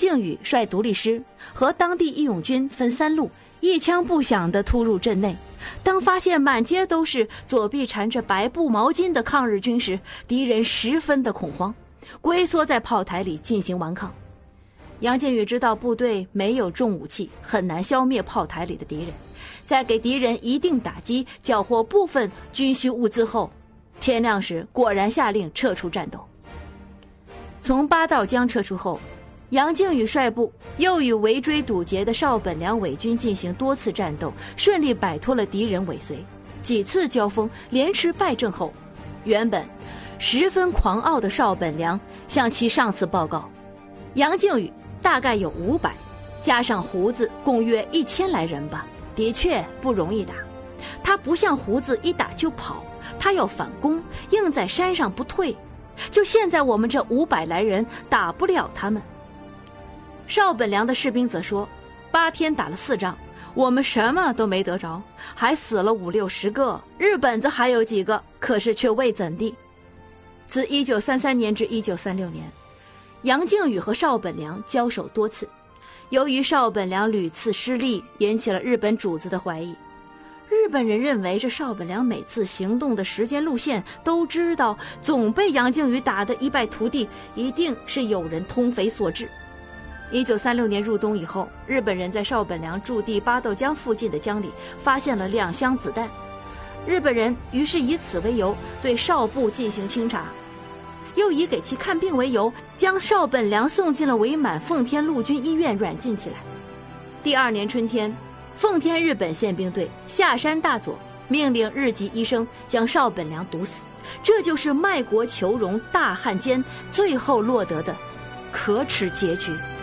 敬宇率独立师和当地义勇军分3路，一枪不响地突入镇内。当发现满街都是左臂缠着白布毛巾的抗日军时，敌人十分的恐慌，龟缩在炮台里进行顽抗。杨靖宇知道部队没有重武器，很难消灭炮台里的敌人，在给敌人一定打击，缴获部分军需物资后，天亮时果然下令撤出战斗。从八道江撤出后，杨靖宇率部又与围追堵截的邵本良伪军进行多次战斗，顺利摆脱了敌人尾随。几次交锋连吃败阵后，原本十分狂傲的邵本良向其上司报告，杨靖宇大概有500，加上胡子共约1000来人吧，的确不容易打。他不像胡子一打就跑，他要反攻，硬在山上不退。就现在我们这500来人打不了他们。邵本良的士兵则说，8天打了4仗，我们什么都没得着，还死了50-60个，日本子还有几个，可是却未怎地。自1933年至1936年，杨靖宇和邵本良交手多次，由于邵本良屡次失利，引起了日本主子的怀疑。日本人认为这邵本良每次行动的时间路线都知道，总被杨靖宇打得一败涂地，一定是有人通匪所致。1936年入冬以后，日本人在邵本良驻地八道江附近的江里发现了2箱子弹，日本人于是以此为由对邵部进行清查，又以给其看病为由，将邵本良送进了伪满奉天陆军医院软禁起来。第2年春天，奉天日本宪兵队下山大佐命令日籍医生将邵本良毒死，这就是卖国求荣大汉奸最后落得的可耻结局。